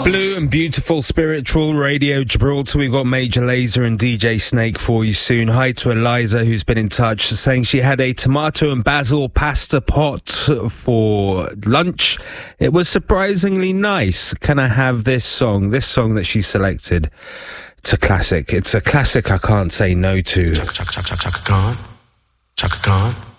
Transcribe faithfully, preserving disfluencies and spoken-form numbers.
Blue and beautiful spiritual Radio Gibraltar. We've got Major Lazer and D J Snake for you soon. Hi to Eliza, who's been in touch, saying she had a tomato and basil pasta pot for lunch. It was surprisingly nice. Can I have this song? This song that she selected. It's a classic. It's a classic I can't say no to. Chaka, chaka, chaka, chaka Khan. Chaka Khan.